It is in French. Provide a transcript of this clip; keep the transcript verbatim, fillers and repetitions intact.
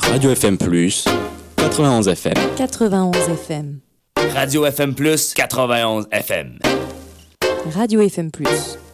Radio F M plus, quatre-vingt-onze F M. quatre-vingt-onze F M. Radio F M plus, quatre-vingt-onze F M. Radio F M plus.